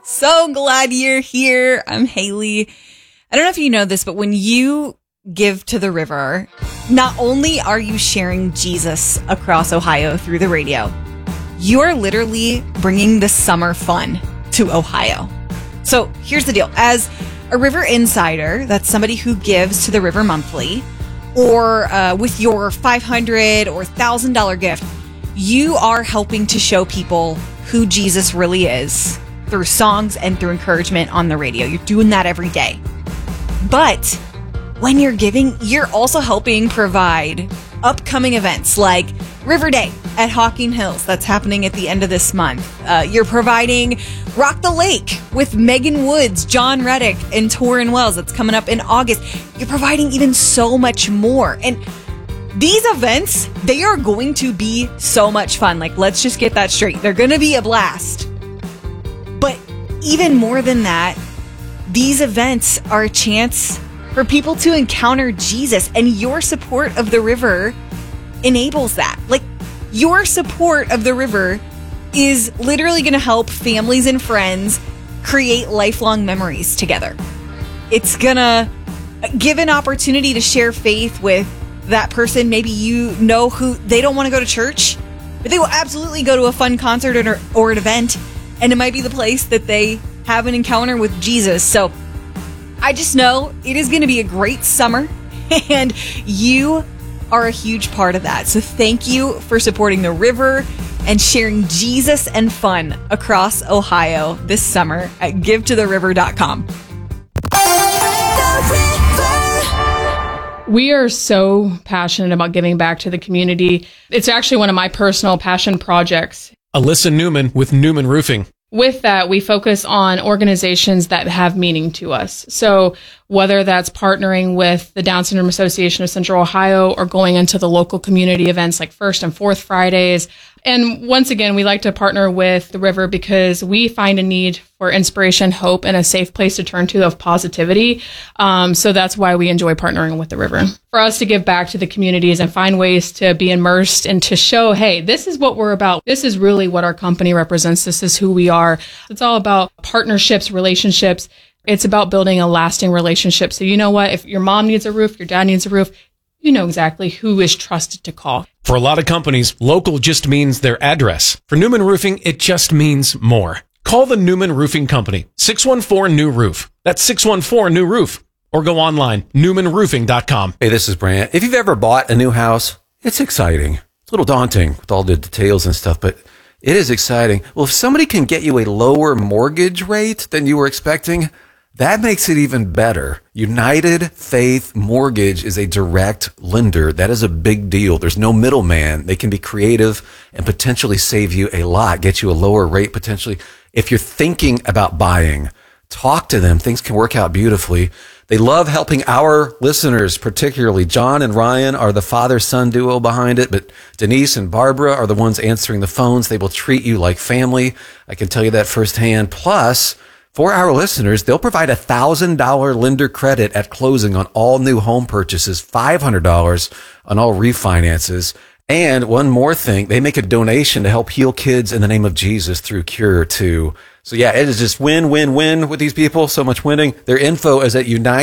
So glad you're here. I'm Haley. I don't know if you know this, but when you give to the river, not only are you sharing Jesus across Ohio through the radio, you are literally bringing the summer fun to Ohio. So here's the deal. As a River Insider, that's somebody who gives to the river monthly, or with your $500 or $1,000 gift, you are helping to show people who Jesus really is through songs and through encouragement on the radio. You're doing that every day. But when you're giving, you're also helping provide upcoming events like River Day at Hocking Hills. That's happening at the end of this month. You're providing Rock the Lake with Megan Woods, John Reddick, and Torrin Wells. That's coming up in August. You're providing even so much more. And these events, they are going to be so much fun. Like, let's just get that straight. They're going to be a blast. But even more than that, these events are a chance for people to encounter Jesus, and your support of the river enables that. Like, your support of the river is literally going to help families and friends create lifelong memories together. It's going to give an opportunity to share faith with that person. Maybe you know who they don't want to go to church, but they will absolutely go to a fun concert or an event, and it might be the place that they have an encounter with Jesus. So I just know it is going to be a great summer, and you are a huge part of that. So thank you for supporting the river and sharing Jesus and fun across Ohio this summer at GiveToTheRiver.com. We are so passionate about giving back to the community. It's actually one of my personal passion projects. Alyssa Newman with Newman Roofing. With that, we focus on organizations that have meaning to us. So whether that's partnering with the Down Syndrome Association of Central Ohio or going into the local community events like First and Fourth Fridays. And once again, we like to partner with the river because we find a need for inspiration, hope, and a safe place to turn to of positivity. So that's why we enjoy partnering with the river. For us to give back to the communities and find ways to be immersed and to show, hey, this is what we're about. This is really what our company represents. This is who we are. It's all about partnerships, relationships. It's about building a lasting relationship. So you know what? If your mom needs a roof, your dad needs a roof, you know exactly who is trusted to call. For a lot of companies, local just means their address. For Newman Roofing, it just means more. Call the Newman Roofing Company, 614-NEW-ROOF. That's 614-NEW-ROOF. Or go online, newmanroofing.com. Hey, this is Brant. If you've ever bought a new house, it's exciting. It's a little daunting with all the details and stuff, but it is exciting. Well, if somebody can get you a lower mortgage rate than you were expecting, that makes it even better. United Faith Mortgage is a direct lender. That is a big deal. There's no middleman. They can be creative and potentially save you a lot, get you a lower rate potentially. If you're thinking about buying, talk to them. Things can work out beautifully. They love helping our listeners, particularly. John and Ryan are the father-son duo behind it, but Denise and Barbara are the ones answering the phones. They will treat you like family. I can tell you that firsthand. Plus, for our listeners, they'll provide $1,000 lender credit at closing on all new home purchases, $500 on all refinances. And one more thing, they make a donation to help heal kids in the name of Jesus through Cure 2. So yeah, it is just win, win, win with these people. So much winning. Their info is at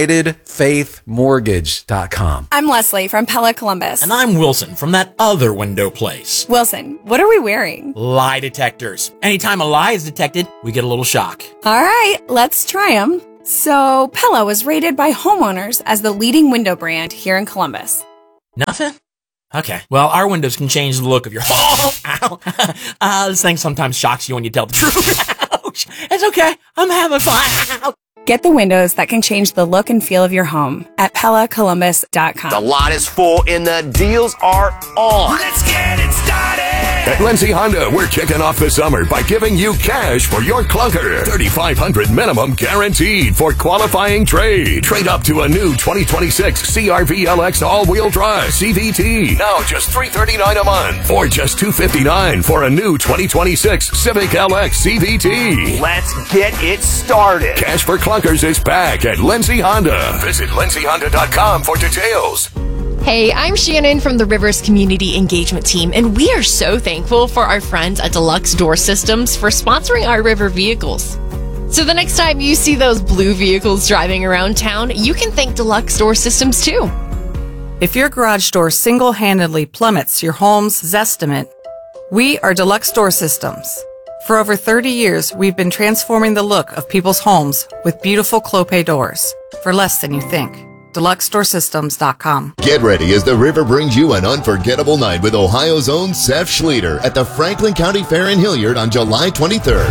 UnitedFaithMortgage.com. I'm Leslie from Pella Columbus. And I'm Wilson from that other window place. Wilson, what are we wearing? Lie detectors. Anytime a lie is detected, we get a little shock. All right, let's try them. So Pella was rated by homeowners as the leading window brand here in Columbus. Nothing? Okay. Well, our windows can change the look of your Ow. This thing sometimes shocks you when you tell the truth. Ouch. It's okay. I'm having fun. Get the windows that can change the look and feel of your home at PellaColumbus.com. The lot is full and the deals are on. Let's get it started. At Lindsay Honda, we're kicking off the summer by giving you cash for your clunker. $3,500 minimum guaranteed for qualifying trade. Trade up to a new 2026 CR-V LX all-wheel drive CVT. Now just $339 a month. Or just $259 for a new 2026 Civic LX CVT. Let's get it started. Cash for clunkers is back at Lindsay Honda. Visit lindsayhonda.com for details. Hey, I'm Shannon from the Rivers Community Engagement Team, and we are so thankful for our friends at Deluxe Door Systems for sponsoring our river vehicles. So the next time you see those blue vehicles driving around town, you can thank Deluxe Door Systems too. If your garage door single-handedly plummets your home's Zestimate, we are Deluxe Door Systems. For over 30 years, we've been transforming the look of people's homes with beautiful Clopay doors for less than you think. DeluxeDoorSystems.com. Get ready as the river brings you an unforgettable night with Ohio's own Seth Schleter at the Franklin County Fair in Hilliard on July 23rd.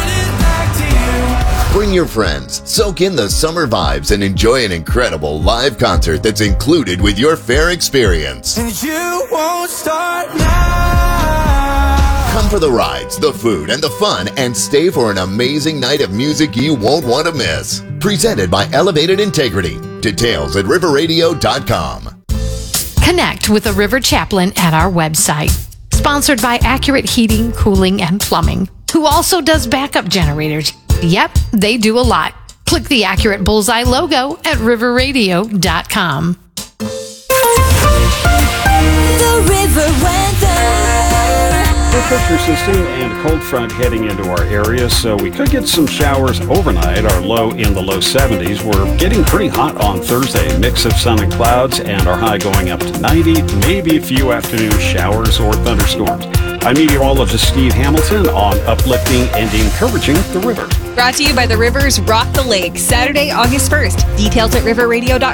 Bring your friends, soak in the summer vibes, and enjoy an incredible live concert that's included with your fair experience. And you won't start now. Come for the rides, the food, and the fun, and stay for an amazing night of music you won't want to miss. Presented by Elevated Integrity. Details at riverradio.com. Connect with a River Chaplain at our website. Sponsored by Accurate Heating, Cooling, and Plumbing, who also does backup generators. Yep, they do a lot. Click the Accurate Bullseye logo at riverradio.com. The river weather. Pressure system and cold front heading into our area, so we could get some showers overnight. Our low in the low 70s. We're getting pretty hot on Thursday. Mix of sun and clouds, and our high going up to 90. Maybe a few afternoon showers or thunderstorms. I'm meteorologist Steve Hamilton on uplifting and encouraging the river. Brought to you by the Rivers Rock the Lake, Saturday, August 1st. Details at riverradio.com.